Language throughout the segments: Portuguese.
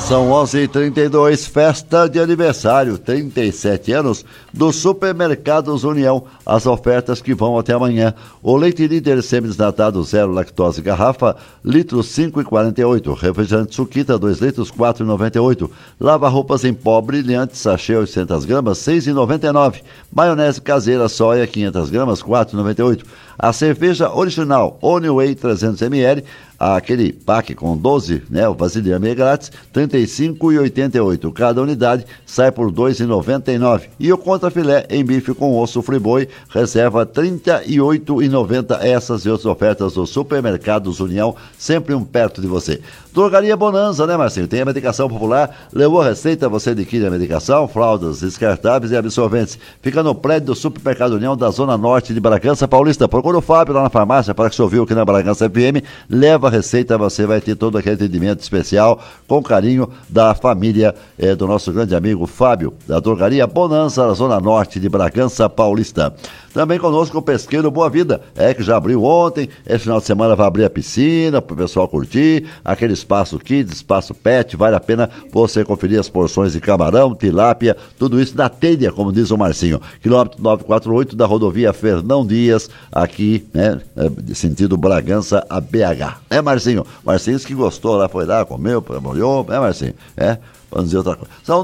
São 11h32, festa de aniversário, 37 anos do Supermercados União. As ofertas que vão até amanhã. O leite líder semi-desnatado zero lactose garrafa, litro 5,48. Refrigerante Suquita, 2 litros, 4,98. Lava-roupas em pó brilhante, sachê 800 gramas, 6,99. Maionese caseira soia, 500 gramas, 4,98. A cerveja original Only Way 300 ml, aquele pack com 12, né, o vasilhame é grátis, R$ 35,88. Cada unidade sai por R$ 2,99. E o contrafilé em bife com osso friboi, reserva R$ 38,90. Essas e outras ofertas do Supermercados União, sempre um perto de você. Drogaria Bonanza, né, Marcinho? Tem a medicação popular, levou a receita, você adquire a medicação, fraldas descartáveis e absorventes. Fica no prédio do Supermercado União da Zona Norte de Bragança Paulista. Procura o Fábio lá na farmácia, para que você ouviu aqui na Bragança FM, leva a receita, você vai ter todo aquele atendimento especial, com carinho da família do nosso grande amigo Fábio, da Drogaria Bonanza, na Zona Norte de Bragança Paulista. Também conosco o Pesqueiro Boa Vida, que já abriu ontem, esse final de semana vai abrir a piscina para o pessoal curtir, aquele espaço kids, espaço pet, vale a pena você conferir as porções de camarão, tilápia, tudo isso na telha, como diz o Marcinho. Quilômetro 948 da rodovia Fernão Dias, aqui, né, sentido Bragança a BH. Marcinho? Marcinho que gostou lá, foi lá, comeu, molhou, Marcinho? Vamos dizer outra coisa. São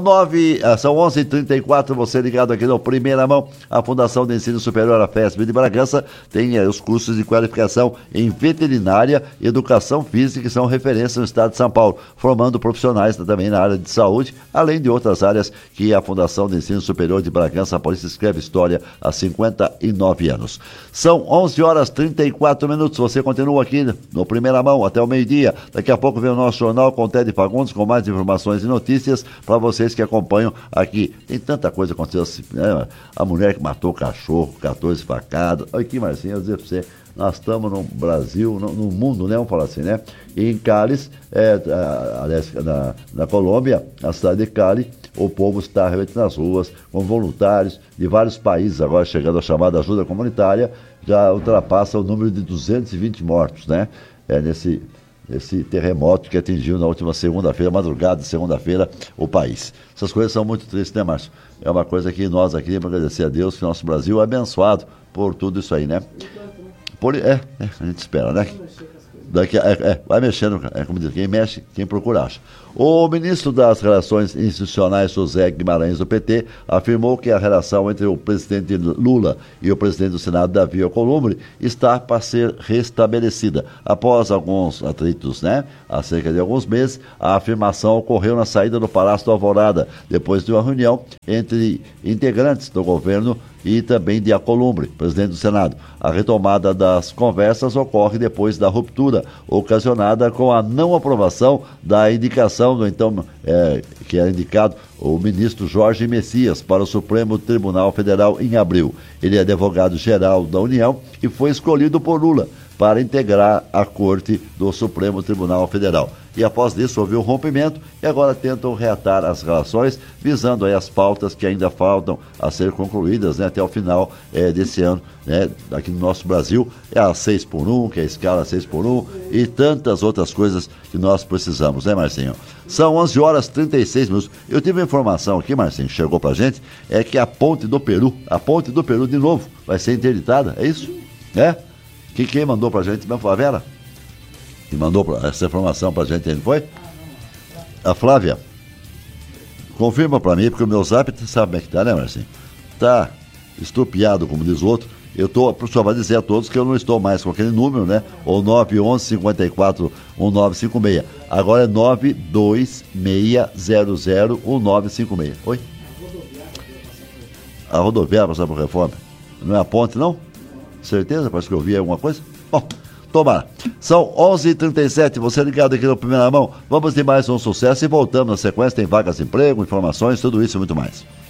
11h34, você ligado aqui no Primeira Mão. A Fundação de Ensino Superior, a FESP de Bragança, tem os cursos de qualificação em veterinária e educação física, que são referência no estado de São Paulo, formando profissionais também na área de saúde, além de outras áreas que a Fundação de Ensino Superior de Bragança Paulista escreve história há 59 anos. São 11h34, você continua aqui no Primeira Mão até o meio-dia. Daqui a pouco vem o nosso jornal com Ted Fagundes, com mais informações e notícias para vocês que acompanham aqui. Tem tanta coisa acontecendo, né? A mulher que matou o cachorro, 14 facadas. Olha aqui, Marcinho, eu vou dizer para você, nós estamos no Brasil, no mundo, né? Vamos falar assim, né? E em Cali, aliás, na Colômbia, na cidade de Cali, o povo está realmente nas ruas, com voluntários de vários países, agora chegando a chamada ajuda comunitária, já ultrapassa o número de 220 mortos, né? Esse terremoto que atingiu na última segunda-feira, madrugada de segunda-feira, o país. Essas coisas são muito tristes, né, Márcio? É uma coisa que nós aqui temos que agradecer a Deus, que o nosso Brasil é abençoado por tudo isso aí, né? A gente espera, né? Vai mexendo, como diz, quem mexe, quem procura acha. O ministro das Relações Institucionais, José Guimarães, do PT, afirmou que a relação entre o presidente Lula e o presidente do Senado, Davi Alcolumbre, está para ser restabelecida. Após alguns atritos, né? Há cerca de alguns meses, a afirmação ocorreu na saída do Palácio do Alvorada, depois de uma reunião entre integrantes do governo e também de Alcolumbre, presidente do Senado. A retomada das conversas ocorre depois da ruptura ocasionada com a não aprovação da indicação do então, que era indicado o ministro Jorge Messias para o Supremo Tribunal Federal em abril. Ele é advogado-geral da União e foi escolhido por Lula para integrar a Corte do Supremo Tribunal Federal. E após isso houve um rompimento e agora tentam reatar as relações, visando aí as pautas que ainda faltam a ser concluídas, né, até o final desse ano, né, aqui no nosso Brasil. É a 6x1, que é a escala 6x1 e tantas outras coisas que nós precisamos, né, Marcinho? São 11h36. Eu tive uma informação aqui, Marcinho, chegou pra gente, que a ponte do Peru de novo vai ser interditada, é isso? Quem mandou pra gente mesmo foi a Vera? Que mandou essa informação pra gente, ele foi? A Flávia. Confirma pra mim, porque o meu zap, sabe como é que tá, né, Marcinho? Tá estupiado, como diz o outro. O senhor vai dizer a todos que eu não estou mais com aquele número, né? O 911-54-1956. Agora é 92600-1956. Oi? A rodoviária passar por reforma. Não é a ponte, não? Certeza? Parece que eu vi alguma coisa? Bom, tomara. São 11h37, você ligado aqui no Primeira Mão. Vamos de mais um sucesso e voltamos na sequência. Tem vagas de emprego, informações, tudo isso e muito mais.